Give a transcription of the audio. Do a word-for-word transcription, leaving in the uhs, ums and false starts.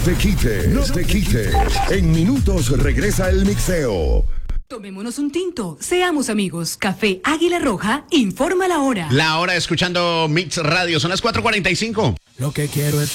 te quites, no te quites. En minutos regresa el mixeo. Tomémonos un tinto, seamos amigos. Café Águila Roja informa la hora. La hora escuchando Mix Radio, son las cuatro cuarenta y cinco. Lo que quiero es